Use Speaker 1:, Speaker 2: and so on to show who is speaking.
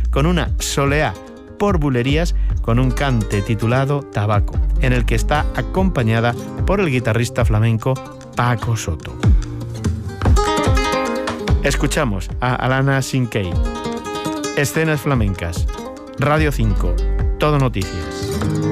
Speaker 1: con una soleá por bulerías con un cante titulado Tabaco, en el que está acompañada por el guitarrista flamenco Paco Soto. Escuchamos a Alana Sinkey. Escenas flamencas. Radio 5. Todo Noticias.